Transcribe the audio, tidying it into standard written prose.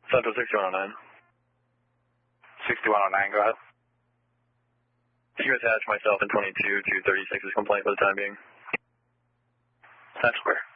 Central 6109. 6109, go ahead. You attach myself in 22 to 36's complaint for the time being. That's clear.